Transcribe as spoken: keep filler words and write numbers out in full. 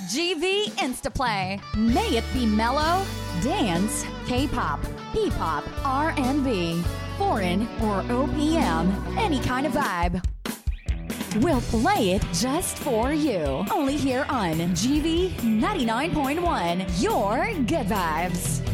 G V InstaPlay. May it be mellow, dance, K-pop, P-pop, R and B, foreign or O P M, any kind of vibe. We'll play it just for you. Only here on G V ninety-nine point one, your good vibes.